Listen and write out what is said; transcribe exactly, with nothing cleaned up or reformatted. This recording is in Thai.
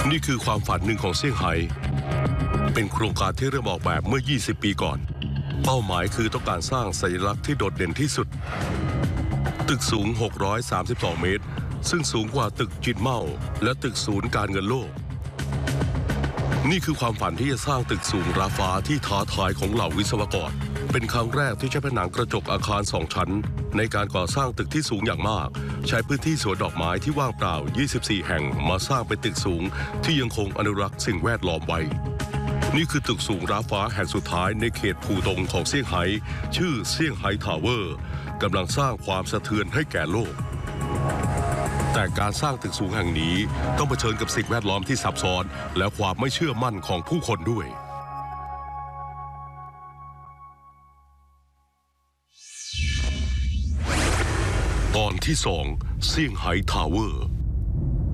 นี่คือความฝันหนึ่งของเซี่ยงไฮ้เป็นโครงการที่เริ่มออกแบบเมื่อ ยี่สิบ ปีก่อนเป้าหมายคือต้องการสร้างสัญลักษณ์ที่โดดเด่นที่สุดตึกสูง หกร้อยสามสิบสอง เมตรซึ่งสูงกว่าตึกจินเม่าและตึกศูนย์การเงินโลกนี่คือความฝันที่จะสร้างตึกสูงราฟ้าที่ท้าทายของเหล่าวิศวกรเป็นครั้งแรกที่ใช้ผนังกระจกอาคารสองชั้นในการก่อสร้างตึกที่สูงอย่างมากใช้พื้นที่สวนดอกไม้ที่ว่างเปล่า ยี่สิบสี่ แห่งมาสร้างเป็นตึกสูงที่ยังคงอนุรักษ์สิ่งแวดล้อมไว้นี่คือตึกสูงราฟ้าแห่งสุดท้ายในเขตผู่ตงของเซี่ยงไฮ้ชื่อเซี่ยงไฮ้ทาวเวอร์กำลังสร้างความสะเทือนให้แก่โลกแต่การสร้างตึกสูงแห่งนี้ต้องเผชิญกับสิ่งแวดล้อมที่ซับซ้อนและความไม่เชื่อมั่นของผู้คนด้วยตอนที่สองเซี่ยงไฮ้ทาวเวอร์